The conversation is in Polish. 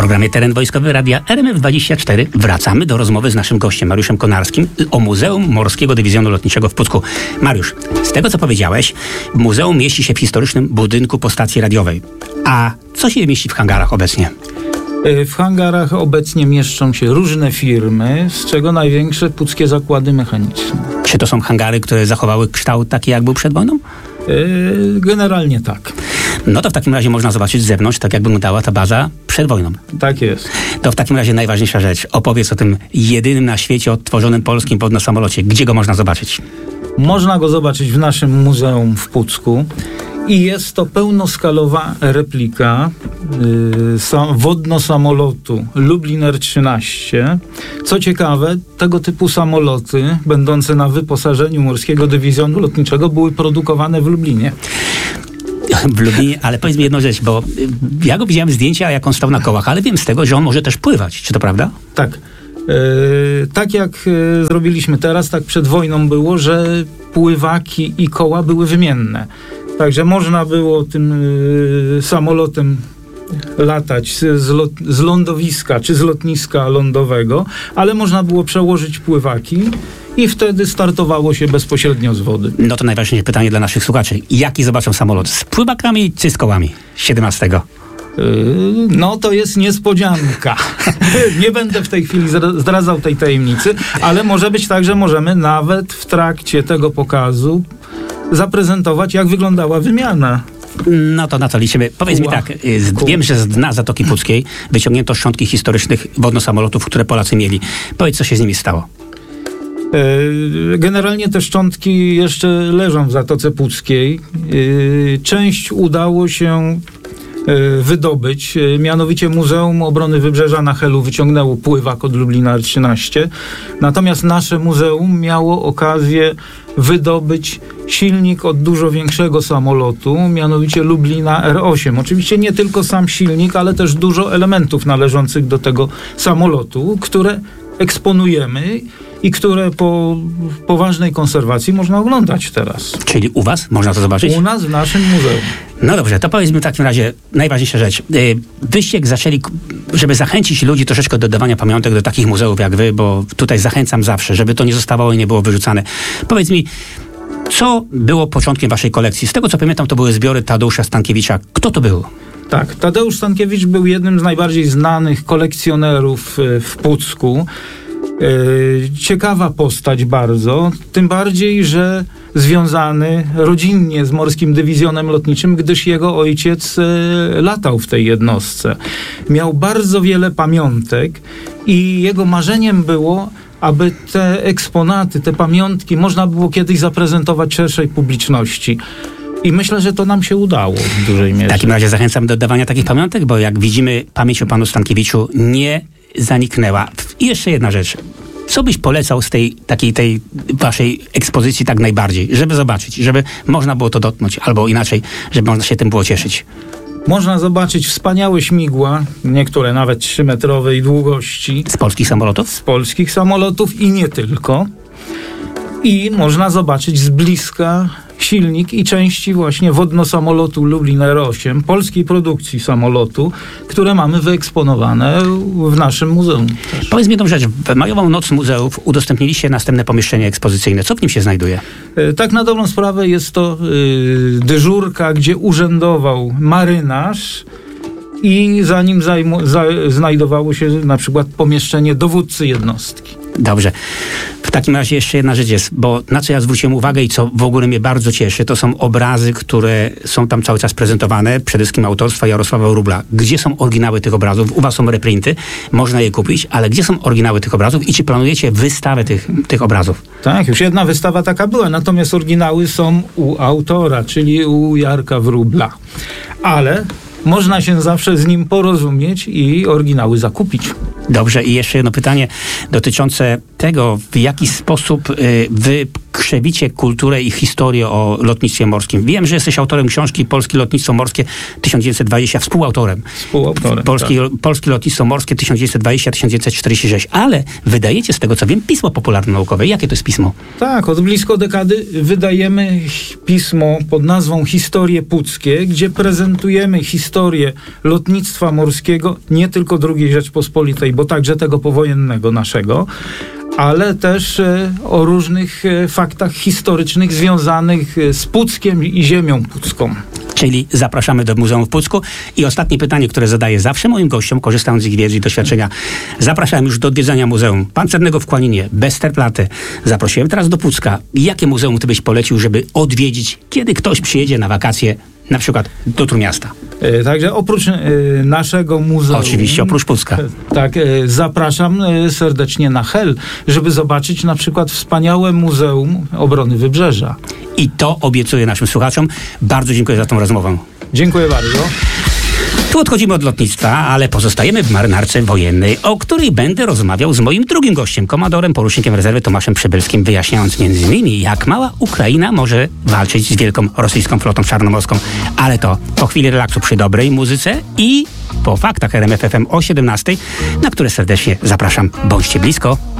programie Teren Wojskowy Radia RMF24 wracamy do rozmowy z naszym gościem Mariuszem Konarskim o Muzeum Morskiego Dywizjonu Lotniczego w Pucku. Mariusz, z tego co powiedziałeś, muzeum mieści się w historycznym budynku po stacji radiowej. A co się mieści w hangarach obecnie? W hangarach obecnie mieszczą się różne firmy, z czego największe Puckie Zakłady Mechaniczne. Czy to są hangary, które zachowały kształt taki, jak był przed wojną? Generalnie tak. No to w takim razie można zobaczyć z zewnątrz, tak jak wyglądała ta baza przed wojną. Tak jest. To w takim razie najważniejsza rzecz. Opowiedz o tym jedynym na świecie odtworzonym polskim wodnosamolocie. Gdzie go można zobaczyć? Można go zobaczyć w naszym muzeum w Pucku. I jest to pełnoskalowa replika wodnosamolotu Lubliner 13. Co ciekawe, tego typu samoloty, będące na wyposażeniu Morskiego Dywizjonu Lotniczego, były produkowane w Lublinie. W Lublinie, ale powiedz mi jedną rzecz, bo ja go widziałem zdjęcia, jak on stał na kołach, ale wiem z tego, że on może też pływać. Czy to prawda? Tak. Tak jak zrobiliśmy teraz, tak przed wojną było, że pływaki i koła były wymienne. Także można było tym samolotem latać z lądowiska czy z lotniska lądowego, ale można było przełożyć pływaki i wtedy startowało się bezpośrednio z wody. No to najważniejsze pytanie dla naszych słuchaczy. Jaki zobaczą samolot? Z pływakami czy z kołami? 17. No to jest niespodzianka. Nie będę w tej chwili zdradzał tej tajemnicy, ale może być tak, że możemy nawet w trakcie tego pokazu zaprezentować, jak wyglądała wymiana. No to na to liczymy. Powiedz mi tak, wiem, że z dna Zatoki Puckiej wyciągnięto szczątki historycznych wodnosamolotów, które Polacy mieli. Powiedz, co się z nimi stało. Generalnie te szczątki jeszcze leżą w Zatoce Puckiej. Część udało się wydobyć. Mianowicie Muzeum Obrony Wybrzeża na Helu wyciągnęło pływak od Lublina 13. Natomiast nasze muzeum miało okazję wydobyć silnik od dużo większego samolotu, mianowicie Lublina R8. Oczywiście nie tylko sam silnik, ale też dużo elementów należących do tego samolotu, które eksponujemy i które po poważnej konserwacji można oglądać teraz. Czyli u was można to zobaczyć? U nas w naszym muzeum. No dobrze, to powiedz mi w takim razie najważniejsza rzecz. Wyście zaczęli, żeby zachęcić ludzi troszeczkę do dawania pamiątek do takich muzeów jak wy, bo tutaj zachęcam zawsze, żeby to nie zostawało i nie było wyrzucane. Powiedz mi, co było początkiem waszej kolekcji? Z tego co pamiętam, to były zbiory Tadeusza Stankiewicza. Kto to był? Tak, Tadeusz Stankiewicz był jednym z najbardziej znanych kolekcjonerów w Pucku. Ciekawa postać bardzo, tym bardziej, że związany rodzinnie z Morskim Dywizjonem Lotniczym, gdyż jego ojciec latał w tej jednostce. Miał bardzo wiele pamiątek i jego marzeniem było, aby te eksponaty, te pamiątki można było kiedyś zaprezentować szerszej publiczności. I myślę, że to nam się udało w dużej mierze. W takim razie zachęcam do oddawania takich pamiątek, bo jak widzimy, pamięć o panu Stankiewiczu nie zaniknęła. I jeszcze jedna rzecz. Co byś polecał z tej waszej ekspozycji tak najbardziej, żeby zobaczyć, żeby można było to dotknąć, albo inaczej, żeby można się tym było cieszyć? Można zobaczyć wspaniałe śmigła, niektóre nawet 3-metrowej długości. Z polskich samolotów? Z polskich samolotów i nie tylko. I można zobaczyć z bliska silnik i części właśnie wodnosamolotu Lubliner 8, polskiej produkcji samolotu, które mamy wyeksponowane w naszym muzeum też. Powiedz mi jedną rzecz. W Majową Noc Muzeów udostępniliście następne pomieszczenie ekspozycyjne. Co w nim się znajduje? Tak na dobrą sprawę jest to dyżurka, gdzie urzędował marynarz i za nim znajdowało się na przykład pomieszczenie dowódcy jednostki. Dobrze. W takim razie jeszcze jedna rzecz jest, bo na co ja zwróciłem uwagę i co w ogóle mnie bardzo cieszy, to są obrazy, które są tam cały czas prezentowane, przede wszystkim autorstwa Jarosława Wróbla. Gdzie są oryginały tych obrazów? U was są reprinty, można je kupić, ale gdzie są oryginały tych obrazów i czy planujecie wystawę tych obrazów? Tak, już jedna wystawa taka była, natomiast oryginały są u autora, czyli u Jarka Wróbla. Ale można się zawsze z nim porozumieć i oryginały zakupić. Dobrze, i jeszcze jedno pytanie dotyczące tego, w jaki sposób wy krzewicie kulturę i historię o lotnictwie morskim. Wiem, że jesteś autorem książki Polskie Lotnictwo Morskie 1920, współautorem. Polskie Lotnictwo Morskie 1920-1946. Ale wydajecie, z tego co wiem, pismo popularno-naukowe. Jakie to jest pismo? Tak, od blisko dekady wydajemy pismo pod nazwą Historie Puckie, gdzie prezentujemy historię lotnictwa morskiego, nie tylko II Rzeczpospolitej, bo także tego powojennego naszego, ale też o różnych faktach historycznych związanych z Puckiem i ziemią pucką. Czyli zapraszamy do Muzeum w Pucku. I ostatnie pytanie, które zadaję zawsze moim gościom, korzystając z ich wiedzy i doświadczenia. Zapraszałem już do odwiedzania muzeum pancernego w Kłaninie, Westerplatte. Zaprosiłem teraz do Pucka. Jakie muzeum ty byś polecił, żeby odwiedzić, kiedy ktoś przyjedzie na wakacje, na przykład do Trójmiasta? Także oprócz naszego muzeum... Oczywiście, oprócz Pucka. Tak, zapraszam serdecznie na Hel, żeby zobaczyć na przykład wspaniałe Muzeum Obrony Wybrzeża. I to obiecuję naszym słuchaczom. Bardzo dziękuję za tą rozmowę. Dziękuję bardzo. Tu odchodzimy od lotnictwa, ale pozostajemy w marynarce wojennej, o której będę rozmawiał z moim drugim gościem, komandorem, porucznikiem rezerwy Tomaszem Przybylskim, wyjaśniając m.in. jak mała Ukraina może walczyć z wielką rosyjską flotą czarnomorską. Ale to po chwili relaksu przy dobrej muzyce i po faktach RMF FM o 17, na które serdecznie zapraszam. Bądźcie blisko.